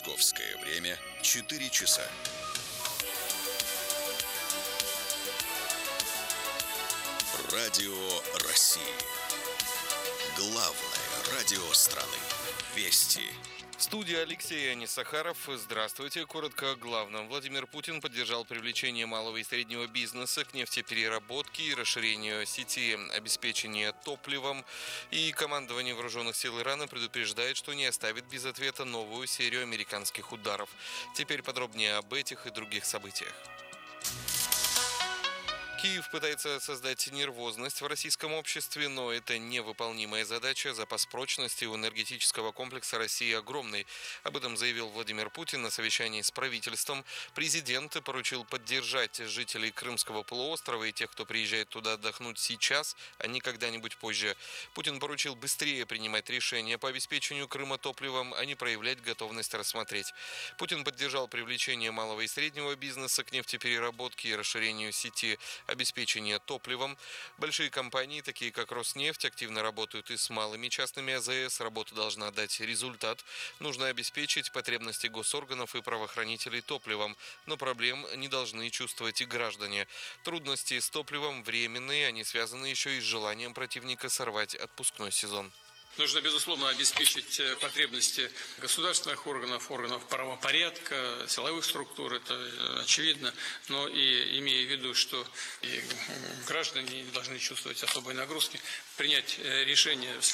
Московское время 4 часа. Радио России. Главное радио страны. Вести. Студия Алексей Анисахаров. Здравствуйте. Коротко о главном. Владимир Путин поддержал привлечение малого и среднего бизнеса к нефтепереработке и расширению сети обеспечения топливом. И командование вооруженных сил Ирана предупреждает, что не оставит без ответа новую серию американских ударов. Теперь подробнее об этих и других событиях. Киев пытается создать нервозность в российском обществе, но это невыполнимая задача. Запас прочности у энергетического комплекса России огромный. Об этом заявил Владимир Путин на совещании с правительством. Президент поручил поддержать жителей Крымского полуострова и тех, кто приезжает туда отдохнуть сейчас, а не когда-нибудь позже. Путин поручил быстрее принимать решения по обеспечению Крыма топливом, а не проявлять готовность рассмотреть. Путин поддержал привлечение малого и среднего бизнеса к нефтепереработке и расширению сети обеспечения топливом. Большие компании, такие как Роснефть, активно работают и с малыми частными АЗС. Работа должна дать результат. Нужно обеспечить потребности госорганов и правоохранителей топливом. Но проблем не должны чувствовать и граждане. Трудности с топливом временные, они связаны еще и с желанием противника сорвать отпускной сезон. Нужно, безусловно, обеспечить потребности государственных органов, органов правопорядка, силовых структур, это очевидно, но и имея в виду, что и граждане не должны чувствовать особой нагрузки, принять решение